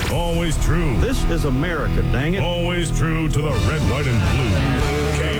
Always true. This is America, dang it. Always true to the red, white, and blue.